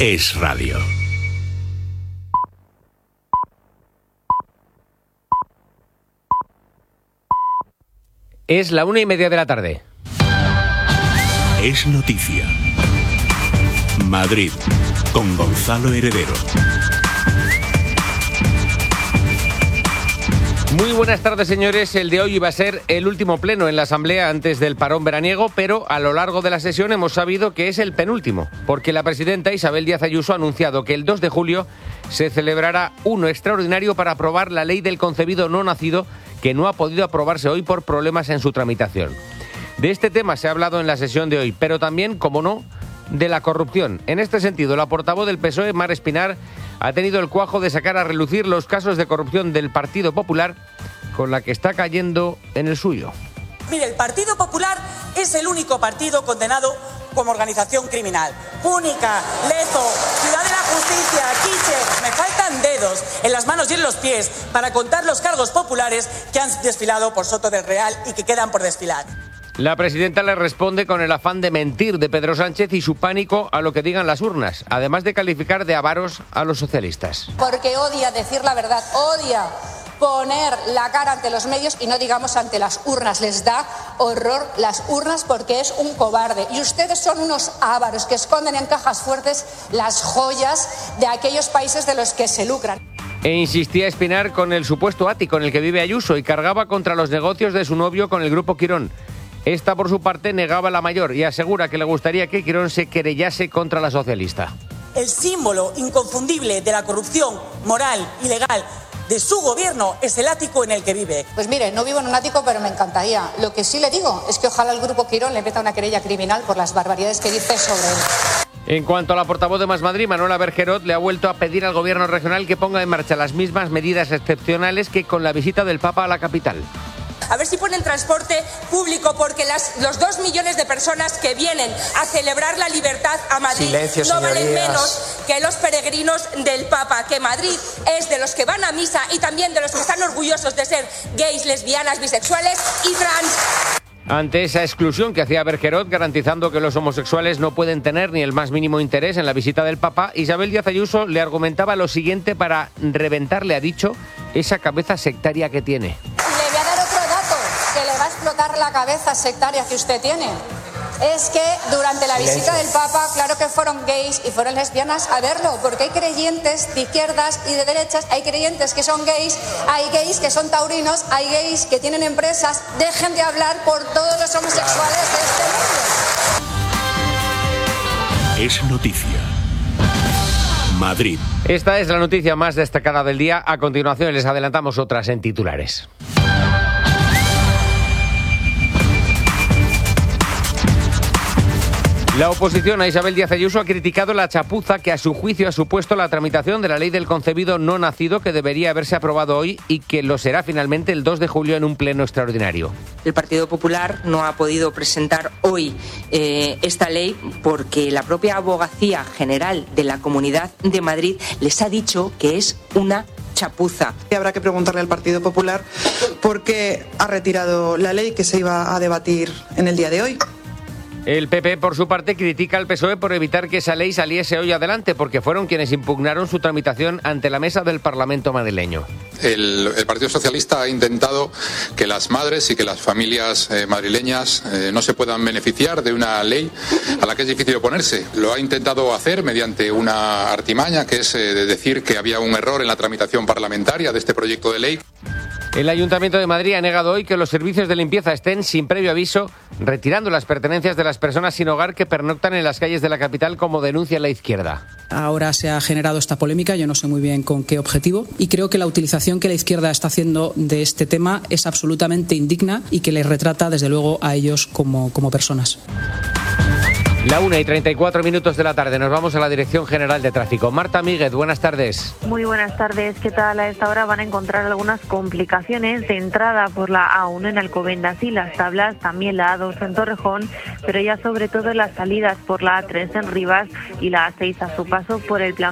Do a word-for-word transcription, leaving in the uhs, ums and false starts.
Es radio. Es la una y media de la tarde. Es noticia. Madrid, con Gonzalo Heredero. Muy buenas tardes, señores. El de hoy iba a ser el último pleno en la Asamblea antes del parón veraniego, pero a lo largo de la sesión hemos sabido que es el penúltimo, porque la presidenta Isabel Díaz Ayuso ha anunciado que el dos de julio se celebrará uno extraordinario para aprobar la ley del concebido no nacido, que no ha podido aprobarse hoy por problemas en su tramitación. De este tema se ha hablado en la sesión de hoy, pero también, como no, de la corrupción. En este sentido, la portavoz del P S O E, Mar Espinar, ha tenido el cuajo de sacar a relucir los casos de corrupción del Partido Popular, con la que está cayendo en el suyo. Mire, el Partido Popular es el único partido condenado como organización criminal. Púnica, Lezo, Ciudad de la Justicia, Quiche. Me faltan dedos en las manos y en los pies para contar los cargos populares que han desfilado por Soto del Real y que quedan por desfilar. La presidenta le responde con el afán de mentir de Pedro Sánchez y su pánico a lo que digan las urnas, además de calificar de avaros a los socialistas. Porque odia decir la verdad, odia poner la cara ante los medios y no digamos ante las urnas. Les da horror las urnas porque es un cobarde. Y ustedes son unos ávaros que esconden en cajas fuertes las joyas de aquellos países de los que se lucran. E insistía Espinar con el supuesto ático en el que vive Ayuso y cargaba contra los negocios de su novio con el Grupo Quirón. Esta, por su parte, negaba la mayor y asegura que le gustaría que Quirón se querellase contra la socialista. El símbolo inconfundible de la corrupción moral y legal de su gobierno es el ático en el que vive. Pues mire, no vivo en un ático, pero me encantaría. Lo que sí le digo es que ojalá el Grupo Quirón le meta una querella criminal por las barbaridades que dice sobre él. En cuanto a la portavoz de Más Madrid, Manuela Bergerot, le ha vuelto a pedir al gobierno regional que ponga en marcha las mismas medidas excepcionales que con la visita del Papa a la capital. A ver si ponen transporte público, porque las, los dos millones de personas que vienen a celebrar la libertad a Madrid Silencio, no valen señorías. menos que los peregrinos del Papa, que Madrid es de los que van a misa y también de los que están orgullosos de ser gays, lesbianas, bisexuales y trans. Ante esa exclusión que hacía Bergerot, garantizando que los homosexuales no pueden tener ni el más mínimo interés en la visita del Papa, Isabel Díaz Ayuso le argumentaba lo siguiente para reventarle, ha dicho, esa cabeza sectaria que tiene. Explotar la cabeza sectaria que usted tiene. Es que durante la visita del Papa, claro que fueron gays y fueron lesbianas a verlo, porque hay creyentes de izquierdas y de derechas, hay creyentes que son gays, hay gays que son taurinos, hay gays que tienen empresas. Dejen de hablar por todos los homosexuales de este mundo. Es noticia. Madrid. Esta es la noticia más destacada del día. A continuación les adelantamos otras en titulares. La oposición a Isabel Díaz Ayuso ha criticado la chapuza que a su juicio ha supuesto la tramitación de la ley del concebido no nacido, que debería haberse aprobado hoy y que lo será finalmente el dos de julio en un pleno extraordinario. El Partido Popular no ha podido presentar hoy eh, esta ley porque la propia Abogacía General de la Comunidad de Madrid les ha dicho que es una chapuza. Y habrá que preguntarle al Partido Popular por qué ha retirado la ley que se iba a debatir en el día de hoy. El P P, por su parte, critica al P S O E por evitar que esa ley saliese hoy adelante, porque fueron quienes impugnaron su tramitación ante la mesa del Parlamento madrileño. El, el Partido Socialista ha intentado que las madres y que las familias eh, madrileñas eh, no se puedan beneficiar de una ley a la que es difícil oponerse. Lo ha intentado hacer mediante una artimaña, que es eh, de decir que había un error en la tramitación parlamentaria de este proyecto de ley. El Ayuntamiento de Madrid ha negado hoy que los servicios de limpieza estén, sin previo aviso, retirando las pertenencias de las personas sin hogar que pernoctan en las calles de la capital, como denuncia la izquierda. Ahora se ha generado esta polémica, yo no sé muy bien con qué objetivo, y creo que la utilización que la izquierda está haciendo de este tema es absolutamente indigna y que les retrata, desde luego, a ellos como, como personas. La una y treinta y cuatro minutos de la tarde, nos vamos a la Dirección General de Tráfico. Marta Míguez, buenas tardes. Muy buenas tardes, ¿qué tal? A esta hora van a encontrar algunas complicaciones de entrada por la A uno en Alcobendas y Las Tablas, también la A dos en Torrejón, pero ya sobre todo las salidas por la A tres en Rivas y la A seis a su paso por el Plan